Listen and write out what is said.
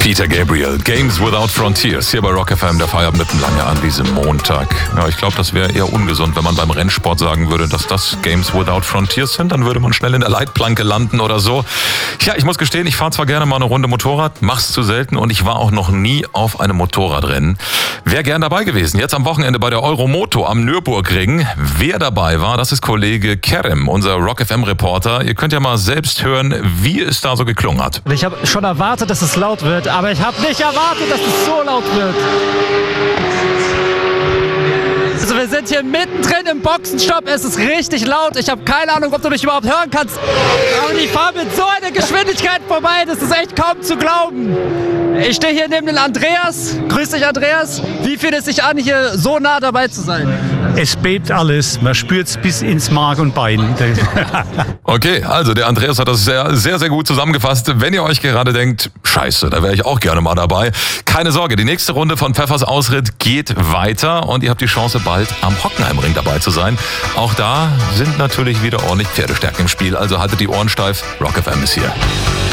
Peter Gabriel, Games Without Frontiers, hier bei Rock FM, der Feierabend mitten lange an diesem Montag. Ja, ich glaube, das wäre eher ungesund, wenn man beim Rennsport sagen würde, dass das Games Without Frontiers sind. Dann würde man schnell in der Leitplanke landen oder so. Ja, ich muss gestehen, ich fahre zwar gerne mal eine Runde Motorrad, mach's zu selten und ich war auch noch nie auf einem Motorradrennen. Wäre gern dabei gewesen. Jetzt am Wochenende bei der Euromoto am Nürburgring. Wer dabei war, das ist Kollege Kerem, unser Rock FM-Reporter. Ihr könnt ja mal selbst hören, wie es da so geklungen hat. Ich habe schon erwartet, dass es laut wird, aber ich habe nicht erwartet, dass es so laut wird. Also wir sind hier mittendrin im Boxenstopp, es ist richtig laut. Ich habe keine Ahnung, ob du mich überhaupt hören kannst. Aber ich fahre mit so einer Geschwindigkeit vorbei, das ist echt kaum zu glauben. Ich stehe hier neben den Andreas. Grüß dich, Andreas. Wie fühlt es sich an, hier so nah dabei zu sein? Es bebt alles, man spürt es bis ins Mark und Bein. Okay, also der Andreas hat das sehr, sehr, sehr gut zusammengefasst. Wenn ihr euch gerade denkt, scheiße, da wäre ich auch gerne mal dabei. Keine Sorge, die nächste Runde von Pfeffers Ausritt geht weiter und ihr habt die Chance, bald am Hockenheimring dabei zu sein. Auch da sind natürlich wieder ordentlich Pferdestärken im Spiel, also haltet die Ohren steif. Rock FM ist hier.